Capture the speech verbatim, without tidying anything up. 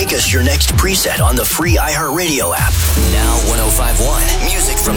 Make us your next preset on the free iHeartRadio app. Now one oh five point one, music from